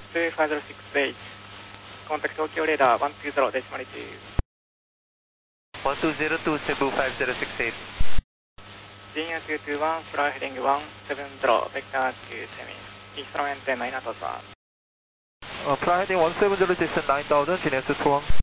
25068. Contact Tokyo Radar 120 decimal 2. 120275068. Genia 221, fly heading 170, vector to semi. East maintain 9000. Fly heading 170, descend 9000, Genia 221.